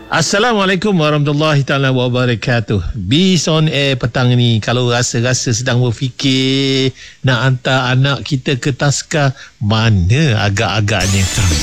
Assalamualaikum warahmatullahi taala wabarakatuh. Bis on air petang ni. Kalau rasa-rasa sedang berfikir nak hantar anak kita ke Taska, mana agak-agaknya?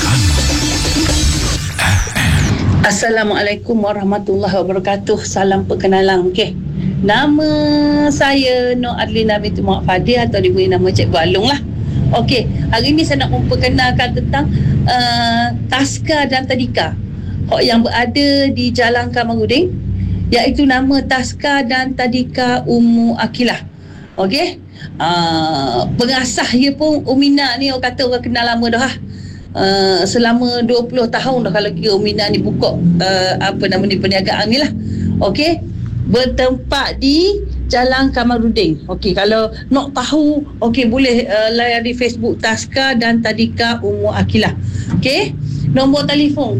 Assalamualaikum warahmatullahi wabarakatuh. Salam perkenalan. Okey. Nama saya Nur Adlina binti Muhammad Fadil atau diberi nama Cikgu Alung lah. Okey, hari ni saya nak memperkenalkan tentang Taska dan Tadika yang berada di Jalan Kamarudin, iaitu nama Taska dan Tadika Ummu Akilah. Okey. Pengasas dia pun Umina ni orang kata orang kenal lama dah. Selama 20 tahun dah kalau kira Umina ni buka perniagaan ni lah. Okey. Bertempat di Jalan Kamarudin. Okey, kalau nak tahu boleh layari Facebook Taska dan Tadika Ummu Akilah. Okey. Nombor telefon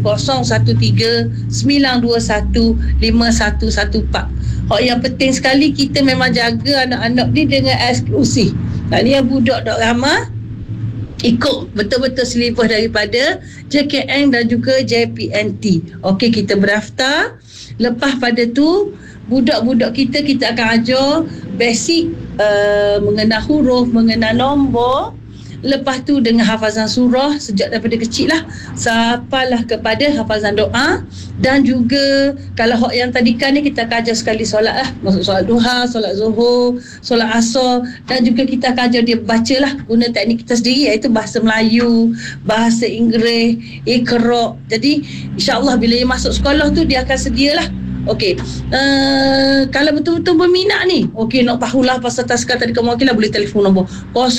013-921-5114. Yang penting sekali kita memang jaga anak-anak ni dengan eksklusif. Ni budak dok ramah ikut betul-betul silibus daripada JKN dan juga JPNT. Okey, kita berdaftar. Lepas pada tu budak-budak kita akan ajar basic mengenal huruf, mengenal nombor. Lepas tu dengan hafazan surah sejak daripada kecil lah, sampailah kepada hafazan doa. Dan juga kalau hak yang tadika ni kita akan ajar sekali solat lah, masuk solat duha, solat zuhur, solat asar. Dan juga kita akan ajar dia baca lah guna teknik kita sendiri, iaitu bahasa Melayu, bahasa Inggeris, Iqra. Jadi insyaAllah bila dia masuk sekolah tu dia akan sedialah. Okey, kalau betul-betul berminat ni, nak tahulah pasal Taska Tadika Ummu Akilah, boleh telefon nombor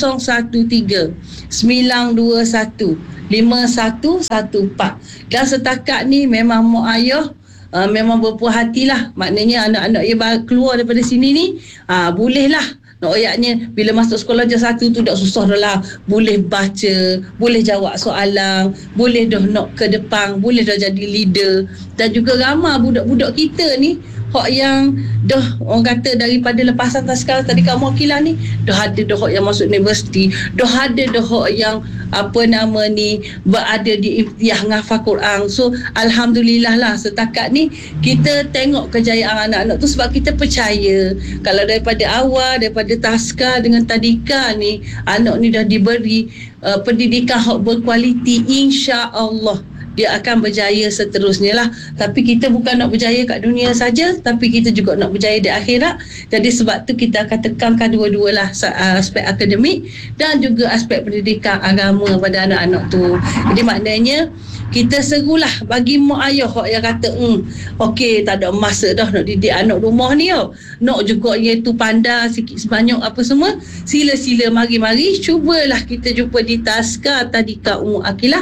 013-921-5114. Dan setakat ni memang mak ayah memang berpuas hatilah. Maknanya anak-anak dia keluar daripada sini ni, bolehlah. Nak ayatnya bila masuk sekolah je satu tu dah susah dah lah. Boleh baca, boleh jawab soalan, boleh dah nak ke depan, boleh dah jadi leader. Dan juga ramai budak-budak kita ni hak yang dah orang kata daripada lepasan Taska Tadika Ummu Akilah ni dah ada dah hak yang masuk universiti, dah ada dah hak yang berada di imtiah menghafal Quran. So alhamdulillah lah setakat ni kita tengok kejayaan anak-anak tu sebab kita percaya kalau daripada awal, daripada Taska dengan Tadika ni, anak ni dah diberi pendidikan hak berkualiti, insya-Allah dia akan berjaya seterusnya lah. Tapi kita bukan nak berjaya kat dunia saja, tapi kita juga nak berjaya di akhirat. Jadi sebab tu kita akan tekankan dua-dua lah, aspek akademik dan juga aspek pendidikan agama pada anak-anak tu. Jadi maknanya kita serulah bagi mak ayah yang kata tak ada masa dah nak didik anak rumah ni nak juga iaitu pandai sikit sebanyak apa semua. Sila-sila, mari-mari cubalah kita jumpa di Taska Tadika Ummu Akilah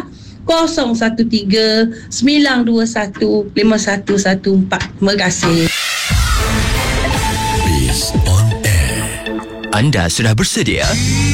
013-921-5114. Terima kasih. Bis on air. Anda sudah bersedia?